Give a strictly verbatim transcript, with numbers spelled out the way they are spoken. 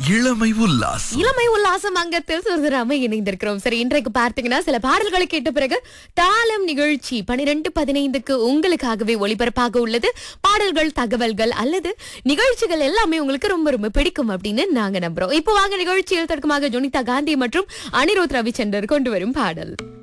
இளமை உல்லாசம். இளமை உல்லாசம் அங்கத்தில் சுதந்திரமா இணைந்திருக்கிறோம். சரி, இன்றைக்கு பார்த்தீங்கன்னா சில பாடல்களை கேட்ட பிறகு தாளம் நிகழ்ச்சி பனிரெண்டு பதினைந்துக்கு உங்களுக்காகவே ஒளிபரப்பாக உள்ளது. பாடல்கள், தகவல்கள் அல்லது நிகழ்ச்சிகள் எல்லாமே உங்களுக்கு ரொம்ப ரொம்ப பிடிக்கும் அப்படின்னு நாங்க நம்புறோம். இப்போ வாங்க நிகழ்ச்சியில் தொடக்கமாக ஜொனிதா காந்தி மற்றும் அனிருத் ரவிச்சந்தர் கொண்டு வரும் பாடல்.